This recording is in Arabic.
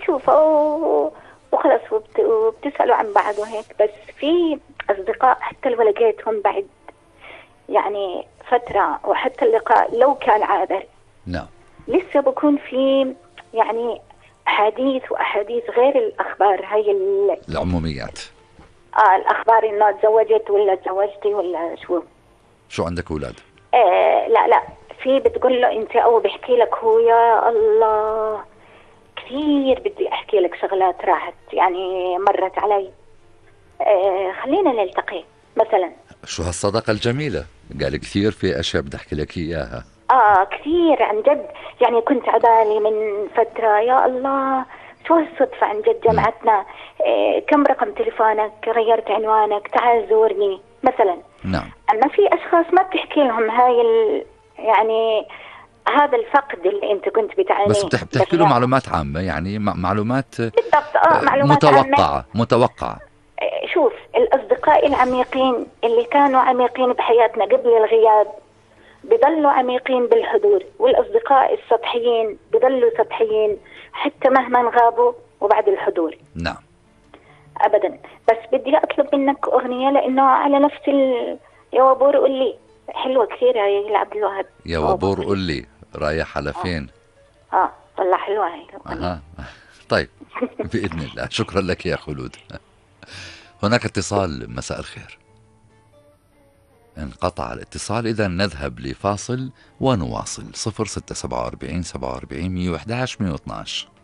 بتشوفوا وخلص وبتسألوا عن بعض وهيك. بس في أصدقاء حتى لو لقيتهم بعد يعني فترة، وحتى اللقاء لو كان عابر، نعم، لسه بكون في يعني أحاديث غير الأخبار هاي العموميات. الأخبار إنه تزوجت ولا تزوجتي ولا شو عندك أولاد؟ لا، في بتقول له أنت، أو بيحكي لك هو يا الله كثير بدي أحكي لك شغلات راحت يعني مرت علي، خلينا نلتقي مثلا. شو هالصداقة الجميلة؟ قال كثير في أشياء بدي أحكي لك إياها. كثير عن جد. يعني كنت عبالي من فترة، يا الله شو هالصدفة عن جد جمعتنا، كم رقم تليفونك، غيرت عنوانك، تعال زورني مثلا. نعم. أما في أشخاص ما بتحكي لهم هاي يعني هذا الفقد اللي أنت كنت بتعانيه. بس بتحكي له معلومات عامة، يعني معلومات بالضبط. معلومات عامة متوقعة. شوف، الأصدقاء العميقين اللي كانوا عميقين بحياتنا قبل الغياب بيضلوا عميقين بالحضور، والأصدقاء السطحيين بيضلوا سطحيين حتى مهما غابوا وبعد الحضور. نعم. أبدا. بس بدي أطلب منك أغنية، لأنه على نفس يا وبور قول لي، حلوة كثير هاي لعبد الوهاب. يا وبور قول لي رايح على فين. والله حلوة هاي. طيب بإذن الله. شكرا لك يا خلود. هناك اتصال. مساء الخير. انقطع الاتصال. إذا نذهب لفاصل ونواصل. 0647 47 111 112.